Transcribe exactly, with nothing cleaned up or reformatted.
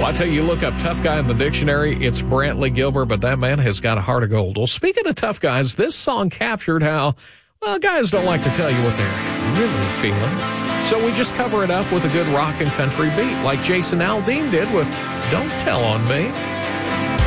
Well, I tell you, you look up tough guy in the dictionary, it's Brantley Gilbert, but that man has got a heart of gold. Well, speaking of tough guys, this song captured how, well, guys don't like to tell you what they're really feeling. So we just cover it up with a good rock and country beat, like Jason Aldean did with Don't Tell on Me.